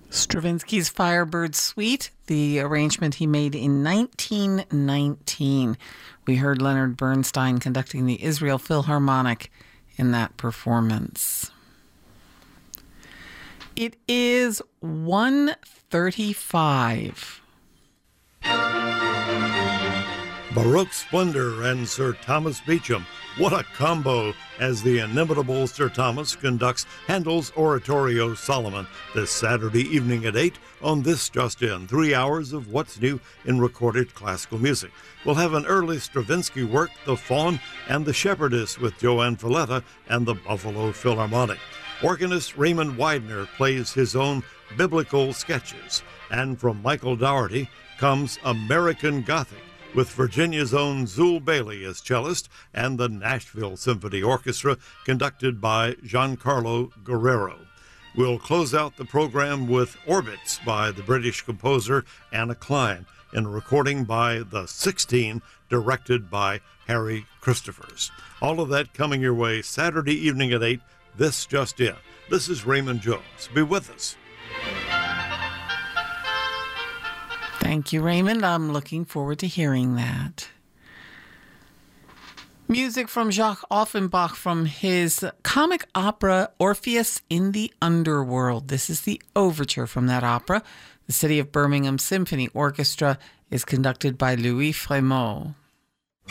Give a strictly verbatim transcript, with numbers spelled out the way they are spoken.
Stravinsky's Firebird Suite, the arrangement he made in nineteen nineteen. We heard Leonard Bernstein conducting the Israel Philharmonic in that performance. It is one thirty-five. Baroque Splendor and Sir Thomas Beecham. What a combo as the inimitable Sir Thomas conducts Handel's Oratorio Solomon this Saturday evening at eight on This Just In. Three hours of what's new in recorded classical music. We'll have an early Stravinsky work, The Faun and the Shepherdess with Joanne Falletta and the Buffalo Philharmonic. Organist Raymond Widener plays his own biblical sketches. And from Michael Dougherty comes American Gothic, with Virginia's own Zool Bailey as cellist and the Nashville Symphony Orchestra conducted by Giancarlo Guerrero. We'll close out the program with Orbits by the British composer Anna Klein in a recording by the sixteen directed by Harry Christophers. All of that coming your way Saturday evening at eight, This Just In. This is Raymond Jones. Be with us. Thank you, Raymond. I'm looking forward to hearing that. Music from Jacques Offenbach from his comic opera Orpheus in the Underworld. This is the overture from that opera. The City of Birmingham Symphony Orchestra is conducted by Louis Frémaux.